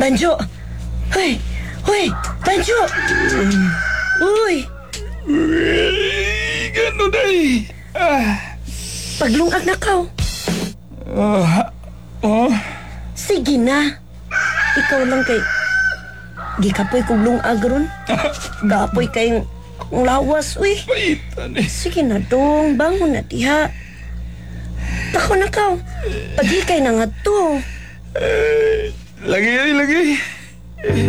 Banjo! Hoy! Hoy! Banjo! Uy! Ganun ay. Paglungag na ka. Sige na. Ikaw lang kay... Gikapoy kong lungag ron. Gapoy kayong lawas, uy. Paitan eh. Sige na dong, bangon na diha. Tako na ka. Pagikay na nga to. Lagi.